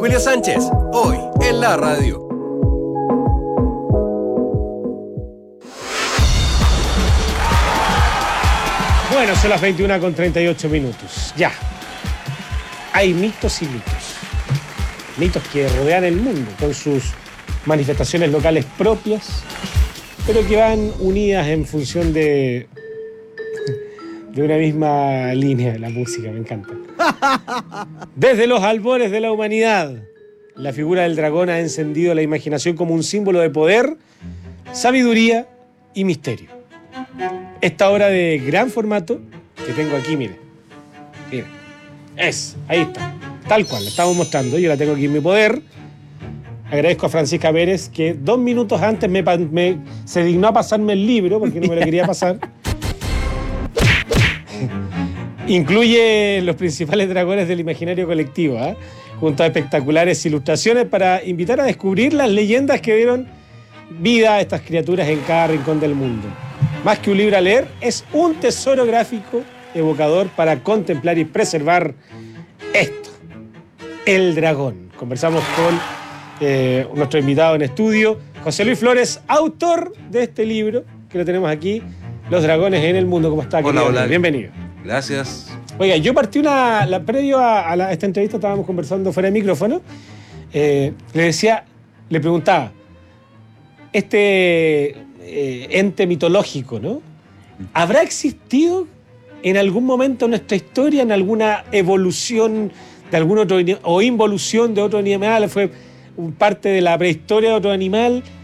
William Sánchez, hoy en la radio. Bueno, son las 21:38. Ya. Hay mitos y mitos. Mitos que rodean el mundo con sus manifestaciones locales propias, pero que van unidas en función de una misma línea de la música. Me encanta. Desde los albores de la humanidad, la figura del dragón ha encendido la imaginación como un símbolo de poder, sabiduría y misterio. Esta obra de gran formato que tengo aquí, mire. Ahí está. Tal cual, la estamos mostrando. Yo la tengo aquí en mi poder. Agradezco a Francisca Pérez que 2 minutos antes se dignó a pasarme el libro porque no me lo quería pasar. Incluye los principales dragones del imaginario colectivo, junto a espectaculares ilustraciones para invitar a descubrir las leyendas que dieron vida a estas criaturas en cada rincón del mundo. Más que un libro a leer, es un tesoro gráfico evocador para contemplar y preservar esto, el dragón. Conversamos con nuestro invitado en estudio, José Luis Flores, autor de este libro, que lo tenemos aquí, Los dragones en el mundo. ¿Cómo está? Hola. Bienvenido. Gracias. Oiga, yo partí previo a esta entrevista, estábamos conversando fuera de micrófono, le preguntaba, este ente mitológico, ¿no? ¿Habrá existido en algún momento en nuestra historia, en alguna evolución de algún otro o involución de otro animal? ¿Fue parte de la prehistoria de otro animal?